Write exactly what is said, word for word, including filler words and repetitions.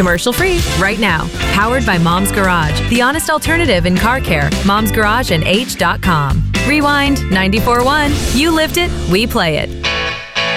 commercial-free, right now. Powered by Mom's Garage, the honest alternative in car care. Mom's Garage and H dot com. Rewind, ninety-four point one. You lived it, we play it.